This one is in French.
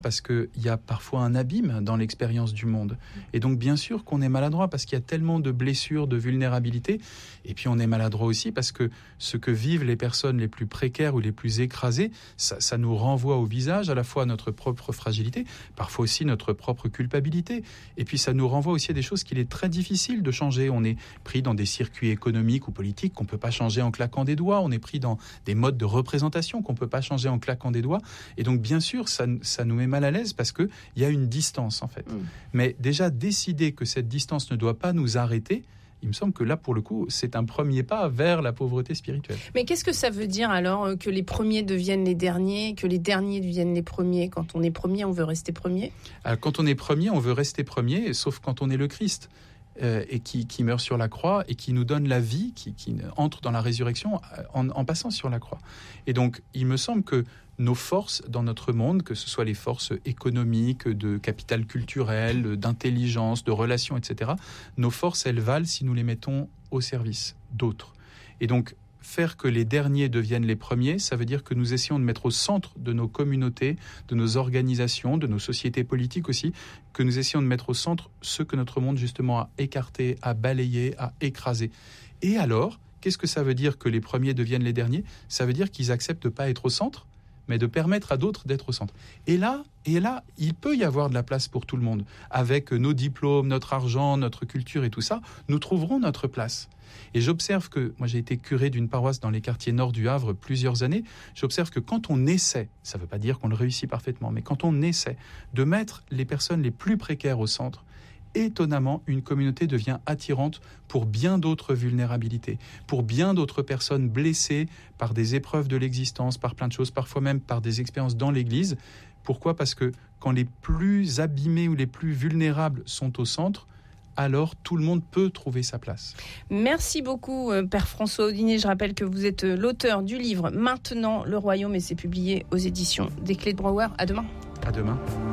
parce qu'il y a parfois un abîme dans l'expérience du monde. Et donc, bien sûr qu'on est maladroit parce qu'il y a tellement de blessures, de vulnérabilité. Et puis, on est maladroit aussi parce que ce que vivent les personnes les plus précaires ou les plus écrasées, ça nous renvoie au visage à la fois notre propre fragilité, parfois aussi notre propre culpabilité. Et puis, ça nous renvoie aussi à des choses qu'il est très difficile de changer. On est pris dans des circuits économiques ou politiques qu'on ne peut pas changer en claquant des doigts. On est pris dans des modes de représentation qu'on ne peut pas changer en claquant des doigts. Et donc, bien sûr, ça nous met mal à l'aise parce qu'il y a une distance, en fait. Mais déjà, décider que cette distance ne doit pas nous arrêter, il me semble que là, pour le coup, c'est un premier pas vers la pauvreté spirituelle. Mais qu'est-ce que ça veut dire alors que les premiers deviennent les derniers, que les derniers deviennent les premiers? Quand on est premier, on veut rester premier? Quand on est premier, on veut rester premier, sauf quand on est le Christ. Et qui meurt sur la croix et qui nous donne la vie, qui entre dans la résurrection en passant sur la croix. Et donc, il me semble que nos forces dans notre monde, que ce soit les forces économiques, de capital culturel, d'intelligence, de relations, etc., nos forces, elles valent si nous les mettons au service d'autres. Et donc, faire que les derniers deviennent les premiers, ça veut dire que nous essayons de mettre au centre de nos communautés, de nos organisations, de nos sociétés politiques aussi, que nous essayons de mettre au centre ce que notre monde justement a écarté, a balayé, a écrasé. Et alors, qu'est-ce que ça veut dire que les premiers deviennent les derniers? Ça veut dire qu'ils acceptent de ne pas être au centre, mais de permettre à d'autres d'être au centre. Et là, il peut y avoir de la place pour tout le monde. Avec nos diplômes, notre argent, notre culture et tout ça, nous trouverons notre place. Et j'observe que, moi j'ai été curé d'une paroisse dans les quartiers nord du Havre plusieurs années, j'observe que quand on essaie, ça ne veut pas dire qu'on le réussit parfaitement, mais quand on essaie de mettre les personnes les plus précaires au centre, étonnamment, une communauté devient attirante pour bien d'autres vulnérabilités, pour bien d'autres personnes blessées par des épreuves de l'existence, par plein de choses, parfois même par des expériences dans l'Église. Pourquoi ? Parce que quand les plus abîmés ou les plus vulnérables sont au centre, alors tout le monde peut trouver sa place. Merci beaucoup, Père François Audinet. Je rappelle que vous êtes l'auteur du livre « Maintenant le Royaume » et c'est publié aux éditions des Clés de Brouwer. À demain. À demain.